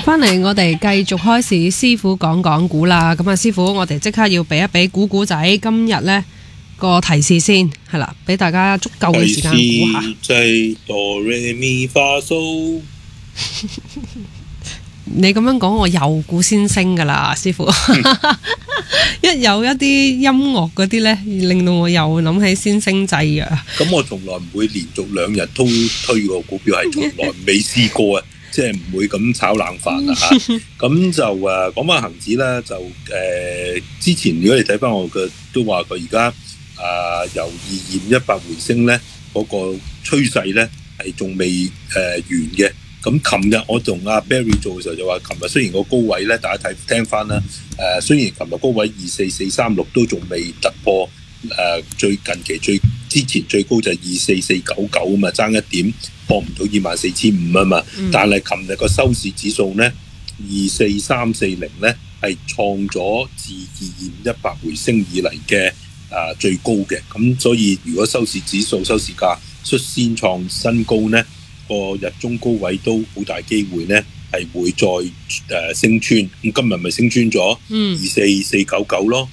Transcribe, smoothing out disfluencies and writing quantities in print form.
翻嚟我哋繼續開始師傅講講股啦。咁啊，師傅，我哋即刻要俾一俾股仔今日呢個提示先，係啦，俾大家足夠嘅時間估下。 提示哆來咪發嗦。 你咁樣講，我又估先升噶啦，師傅。一有一啲音樂嗰啲呢，令到我又諗起先升制啊。 咁我從來唔會連續2日都推個股票，係從來未試過啊！即係唔會咁炒冷飯啊嚇。咁就講翻恒指啦，就之前如果你睇翻我嘅都話佢而家由22,100回升咧，嗰個趨勢咧係仲未完嘅。咁琴日我同阿 Barry 做嘅時候就話，琴日雖然個高位咧，大家聽翻啦，雖然琴日高位24436都仲未突破，最近期之前最高就係24499啊嘛，爭一點破唔到24,500啊嘛，但係琴日個收市指數咧24340咧係創咗自22,100回升以嚟嘅最高嘅，咁所以如果收市指數收市價率先創新高咧，個日中高位都好大機會咧，係會再升穿。咁今日咪升穿咗24499咯。